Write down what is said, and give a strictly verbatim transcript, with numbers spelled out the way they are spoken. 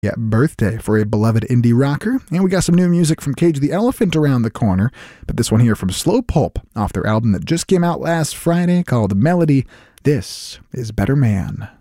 Yeah, birthday for a beloved indie rocker. And we got some new music from Cage the Elephant around the corner. But this one here from Slow Pulp off their album that just came out last Friday called Melody. This is Better Man.